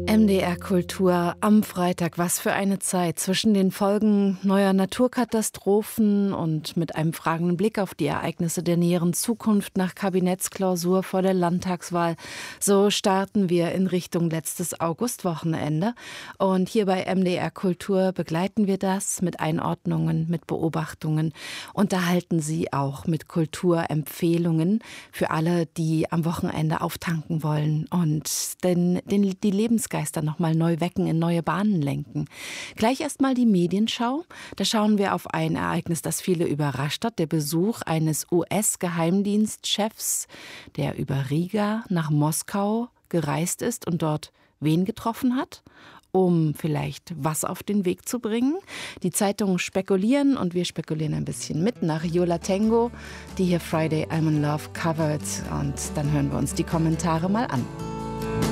MDR Kultur am Freitag. Was für eine Zeit zwischen den Folgen neuer Naturkatastrophen und mit einem fragenden Blick auf die Ereignisse der näheren Zukunft nach Kabinettsklausur vor der Landtagswahl. So starten wir in Richtung letztes Augustwochenende. Und hier bei MDR Kultur begleiten wir das mit Einordnungen, mit Beobachtungen, unterhalten Sie auch mit Kulturempfehlungen für alle, die am Wochenende auftanken wollen und die Lebensgeister noch mal neu wecken, in neue Bahnen lenken. Gleich erstmal die Medienschau. Da schauen wir auf ein Ereignis, das viele überrascht hat. Der Besuch eines US-Geheimdienstchefs, der über Riga nach Moskau gereist ist und dort wen getroffen hat, um vielleicht was auf den Weg zu bringen. Die Zeitungen spekulieren und wir spekulieren ein bisschen mit nach Yola Tango, die hier Friday I'm in Love covert. Und dann hören wir uns die Kommentare mal an.